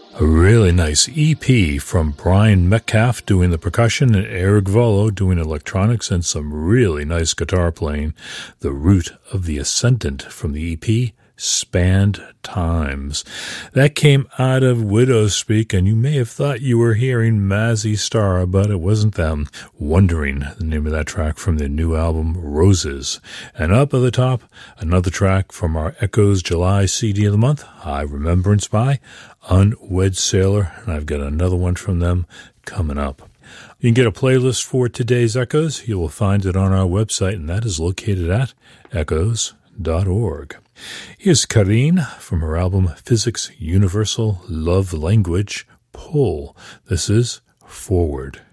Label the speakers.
Speaker 1: A really nice EP from Brian Metcalf doing the percussion and Eric Volo doing electronics and some really nice guitar playing. The Root of the Ascendant from the EP Spanned Times. That came out of Widow Speak, and you may have thought you were hearing Mazzy Star, but it wasn't them. Wondering, the name of that track from their new album Roses. And up at the top, another track from our Echoes July CD of the month, High Remembrance by Unwed Sailor, and I've got another one from them coming up. You can get a playlist for today's Echoes. You will find it on our website, and that is located at echoes.org. Here's Karine from her album Physics Universal Love Language, Pull. This is Forward.